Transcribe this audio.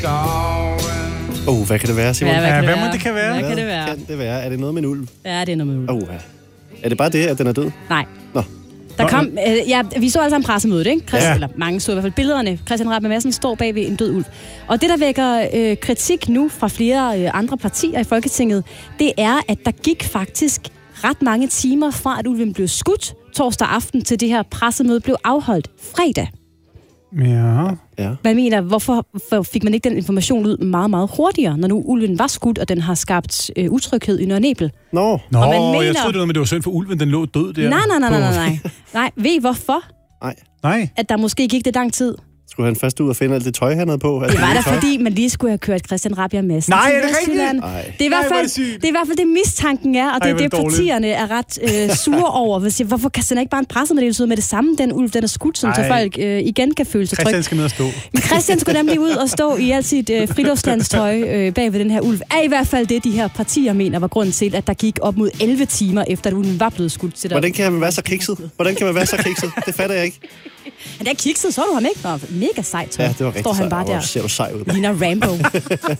Hvad kan det være, Simon? Hvad må det kan være? Hvad kan det være? Kan det være? Er det noget med en ulv? Ja, det er noget med ulv. Er det bare det, at den er død? Nej. Nå. Der kom, vi så alle sammen pressemødet, ikke? Ja. Eller mange så i hvert fald billederne. Christian Rabjerg Madsen står bag ved en død ulv. Og det, der vækker kritik nu fra flere andre partier i Folketinget, det er, at der gik faktisk ret mange timer fra, at ulven blev skudt torsdag aften, til det her pressemøde blev afholdt fredag. Ja. Man mener, hvorfor fik man ikke den information ud meget, meget hurtigere, når nu ulven var skudt, og den har skabt utryghed i Nørre Nebel? Nå, jeg troede, det var noget med, det var synd for ulven, den lå død der. Nej, ved I hvorfor? Nej. At der måske gik det lang tid. Skulle han først ud og finde alt det tøj, han havde på? Det var da, fordi man lige skulle have kørt Christian Rabjerg Madsen. Nej, er det rigtigt? Det er i hvert fald det mistanken er, og det er det, partierne er ret sure over. Hvorfor kan han ikke bare en pressemeddelelse ud med det samme, den ulv, den er skudt, så folk igen kan føle sig trygge? Christian skal ned og stå. Men Christian skulle nemlig ud og stå i alt sit friluftslandstøj bag ved den her ulv. Er i hvert fald det, de her partier mener var grunden til, at der gik op mod 11 timer efter, at ulven var blevet skudt. Hvordan kan man være så kikset? Det fatter jeg ikke. Men der kikset, så du ham ikke? Mega sejt tøj. Ja, det var rigtig står han bare sej. der. Ser du sej ud. Ligner Rambo.